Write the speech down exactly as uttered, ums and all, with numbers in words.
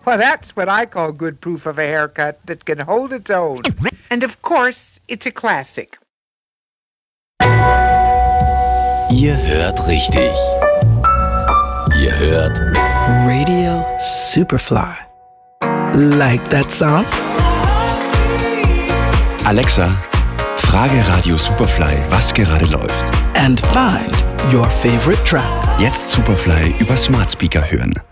Well, that's what I call good proof of a haircut that can hold its own. And of course, it's a classic. Ihr hört richtig. Ihr hört Radio Superfly. Like that song? Alexa, frage Radio Superfly, was gerade läuft. And find your favorite track. Jetzt Superfly über Smart Speaker hören.